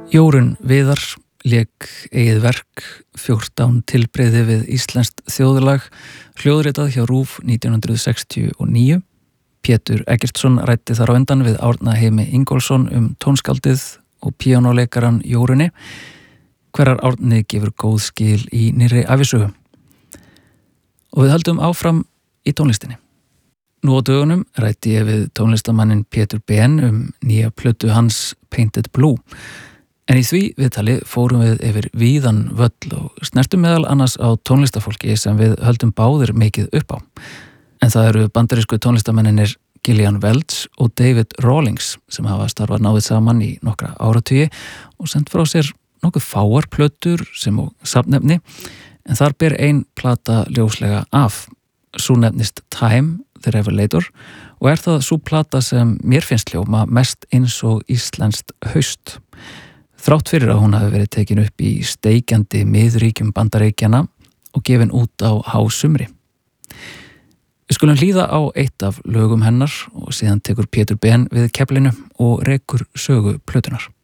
Jórunn Viðar lék eigið verk 14 tilbrigði við íslenskt þjóðlag, hljóðritað hjá RÚV 1969. Pétur Eggertsson ræddi þar á undan við Árna Heimi Ingólfsson tónskaldið og píanóleikaran Jórunni, hverrar Árni gefur góð skil í nýrri ævisögu. Og við höldum áfram í tónlistinni. Nú á dögunum ræddi ég við tónlistamannin Pétur Ben nýja plötu hans Painted Blue. En í því viðtali fórum við yfir víðan völl og snertum meðal annars á tónlistafólki sem við höldum báðir mikið upp á. En það eru bandarísku tónlistamennir Gillian Welch og David Rawlings sem hafa starfað náið saman í nokkra áratugi og sent frá sér nokkuð fáar plötur sem og safnefni, en þar ber ein plata ljóslega af. Sú nefnist Time, The Revelator, og er það sú plata sem mér finnst hljóma mest eins og íslenskt haust. Þrátt fyrir að hún hafi verið tekin upp í steikjandi miðríkjum Bandaríkjanna og gefin út á hásumri. Við skulum hlýða á eitt af lögum hennar og síðan tekur Pétur Ben við keflinu og rekur sögu plötunar.